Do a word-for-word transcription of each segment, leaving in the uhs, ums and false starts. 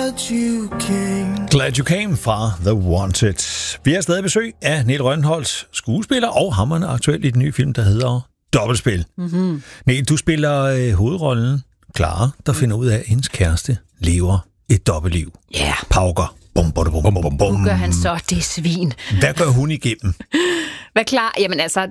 glad you came. Glad You Came fra The Wanted. Vi har stadig besøg af Niel Rønholdt, skuespiller og hamrende aktuel i den nye film, der hedder Dobbeltspil. Mm-hmm. Niel, du spiller øh, hovedrollen Clara, der finder ud af, at hendes kæreste lever et dobbeltliv. Ja. Yeah. Pauker. Bum, bum, bum, bum, bum, bum. Nu gør han så det svin. Hvad gør hun igennem? Hvad klar? Jamen altså,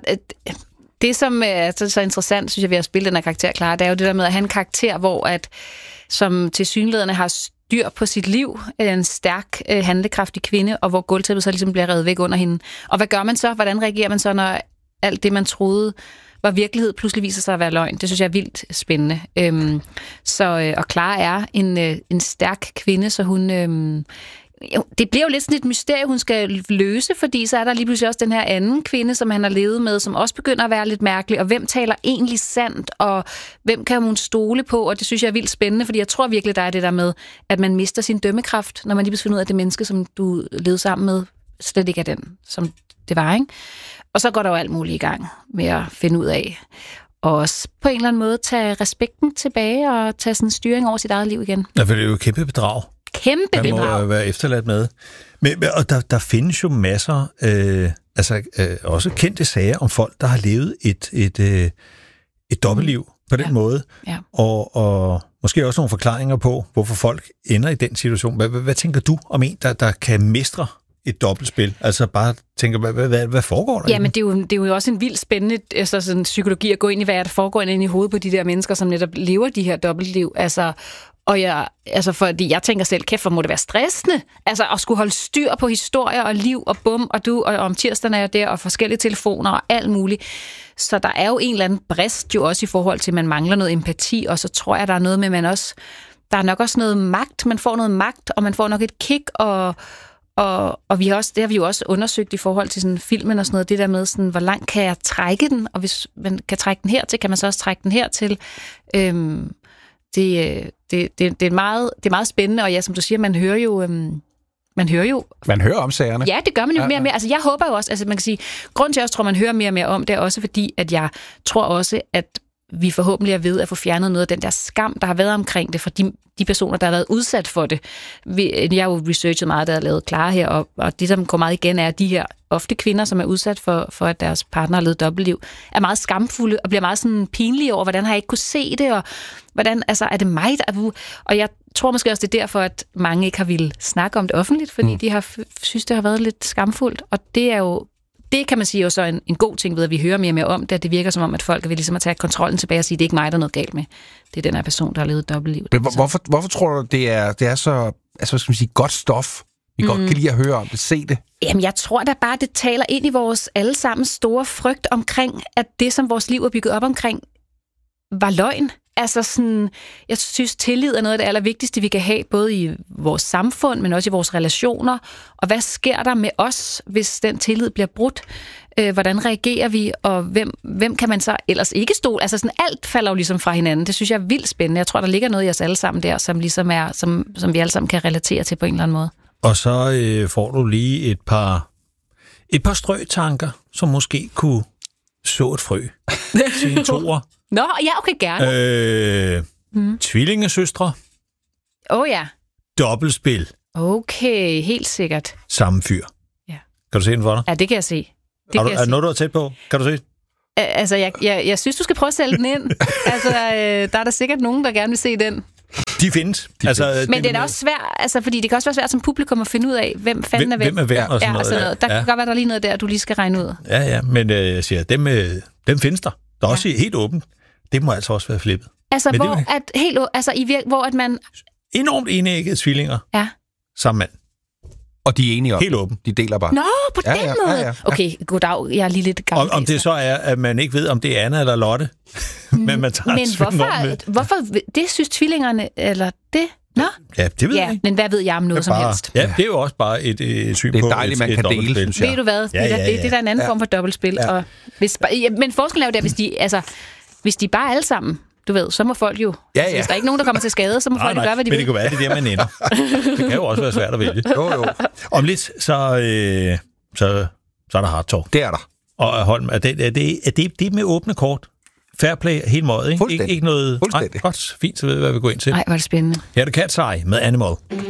det som er så interessant, synes jeg, vi har spillet den her karakter Clara, det er jo det der med at have en karakter, hvor at, som tilsyneladende har styr på sit liv, en stærk, handlekraftig kvinde, og hvor gulvtæppet så ligesom bliver revet væk under hende. Og hvad gør man så? Hvordan reagerer man så, når alt det, man troede var virkelighed, pludselig viser sig at være løgn? Det synes jeg er vildt spændende. Øhm, så, og Clara er en, en stærk kvinde, så hun... Øhm, det bliver jo lidt sådan et mysterie, hun skal løse, fordi så er der lige pludselig også den her anden kvinde, som han har levet med, som også begynder at være lidt mærkelig, og hvem taler egentlig sandt, og hvem kan hun stole på, og det synes jeg er vildt spændende, fordi jeg tror virkelig, der er det der med, at man mister sin dømmekraft, når man lige pludselig finder ud af, at det menneske, som du levede sammen med, slet ikke er den, som det var, ikke? Og så går der jo alt muligt i gang med at finde ud af, og også på en eller anden måde tage respekten tilbage, og tage sådan en styring over sit eget liv igen. Ja, for det er jo et kæmpe bedrag. Kæmpe man må bedrag. være efterladt med. Men, og der, der findes jo masser, øh, altså øh, også kendte sager om folk, der har levet et, et, øh, et dobbeltliv på den ja. måde. Ja. Og, og måske også nogle forklaringer på, hvorfor folk ender i den situation. Hvad, hvad, hvad tænker du om en, der, der kan mestre et dobbeltspil? Altså bare tænker, hvad, hvad, hvad foregår der? Jamen, det er, jo, det er jo også en vildt spændende altså sådan, psykologi at gå ind i, hvad der foregår ind i hovedet på de der mennesker, som netop lever de her dobbeltliv. Altså... Og jeg, altså fordi jeg tænker selv, kæft, hvor må det være stressende, altså at skulle holde styr på historier og liv og bum og du, og om tirsdagen er jeg der, og forskellige telefoner og alt muligt. Så der er jo en eller anden brist jo også i forhold til, at man mangler noget empati, og så tror jeg, der er noget med, man også, der er nok også noget magt, man får noget magt, og man får nok et kick, og, og, og vi har også, det har vi jo også undersøgt i forhold til sådan filmen og sådan noget, det der med sådan, hvor langt kan jeg trække den, og hvis man kan trække den hertil, kan man så også trække den hertil. Øhm, Det, det, det, det, er meget, det er meget spændende, og ja, som du siger, man hører jo... Øhm, man hører jo... Man hører om sagerne. Ja, det gør man jo ja, mere og mere. Altså, jeg håber jo også, altså man kan sige, grunden til, at jeg også tror, man hører mere og mere om, det er også fordi, at jeg tror også, at vi forhåbentlig er ved at få fjernet noget af den der skam, der har været omkring det, for de, de personer, der har været udsat for det. Vi, jeg har jo researchet meget, der har lavet Clara her, og, og det, som går meget igen, er, at de her ofte kvinder, som er udsat for, for at deres partner har levet dobbeltliv, er meget skamfulde og bliver meget sådan pinlige over, hvordan har jeg ikke kunne se det, og hvordan, altså, er det mig, der... Og jeg tror måske også, det er derfor, at mange ikke har ville snakke om det offentligt, fordi mm. de har synes, det har været lidt skamfuldt, og det er jo det kan man sige jo så en, en god ting ved, at vi hører mere og mere om det, at det virker som om, at folk vil ligesom at tage kontrollen tilbage og sige, det er ikke mig, der er noget galt med. Det er den her person, der har levet et dobbeltliv. Men hvorfor, hvorfor tror du, det er, det er så altså, hvad skal man sige, godt stof? Vi mm. godt kan lide at høre om det, se det. Jamen, jeg tror da bare, det taler ind i vores allesammens store frygt omkring, at det, som vores liv er bygget op omkring, var løgn. Altså sådan, jeg synes, tillid er noget af det allervigtigste, vi kan have, både i vores samfund, men også i vores relationer. Og hvad sker der med os, hvis den tillid bliver brudt? Øh, hvordan reagerer vi, og hvem, hvem kan man så ellers ikke stole? Altså sådan, alt falder jo ligesom fra hinanden. Det synes jeg er vildt spændende. Jeg tror, der ligger noget i os alle sammen der, som, ligesom er, som, som vi alle sammen kan relatere til på en eller anden måde. Og så øh, får du lige et par, et par strøtanker, som måske kunne så et frø til en toer. Nå, ja, okay, gerne. Øh, mm. Tvillingesøstre. Åh oh, ja. Dobbeltspil. Okay, helt sikkert. Samme fyr. Ja. Kan du se den for dig? Ja, det kan jeg se. Det er kan du, jeg er det se. noget, du er tæt på? Kan du se? Altså, jeg, jeg, jeg synes, du skal prøve at sælge den ind. Altså, øh, der er der sikkert nogen, der gerne vil se den. De findes. De altså, findes. Men det, det er også svært, altså, fordi det kan også være svært som publikum at finde ud af, hvem fanden er hvem. Hvem er hvem og sådan ja, noget. sådan noget. Der ja. kan godt være, der er lige noget der, du lige skal regne ud. Ja, ja, men øh, jeg siger, dem, øh, dem findes der. Der er ja. også helt åbent. Det må altså også være flippet. Altså, men hvor, det, at, helt, altså i virke, hvor at man... Enormt enæggede tvillinger. Ja. Samme mand. Og de er enige om. Helt åben. De deler bare. Nå, på ja, den ja, måde. Ja, ja, ja. Okay, goddag. Jeg er lige lidt gammel. Om, om det så er, at man ikke ved, om det er Anna eller Lotte. Men man tager men hvorfor, hvorfor... Det synes tvillingerne, eller det... Nå? Ja, det ved ja, jeg ikke. Men hvad ved jeg om noget bare, som helst? Ja, det er jo også bare et, et syn på... Det er dejligt, man kan dele. Ved du hvad? Ja, ja, ja. Det, det er der en anden ja. form for dobbeltspil. Ja. Og hvis, ja, men forskellen er jo der, hvis de, altså, hvis de bare alle sammen, du ved, så må folk jo... Ja, ja. Altså, hvis der er ikke nogen, der kommer til skade, så må nej, folk nej, gøre, hvad de men vil. Men det kan være, det er der, man ender. Det kan jo også være svært at vælge. Jo, jo. Om lidt, så, øh, så, så er der hard talk. Det er der. Og Holm, er det, er det, er det, det er med åbne kort? Fair play, helt måde, ikke? Fuldstændig. Ikke, ikke noget... Fuldstændig. Nej, godt, fint, så ved jeg, hvad vi går ind til. Nej, hvor er det spændende. Her er det Cat's Eye med Animal.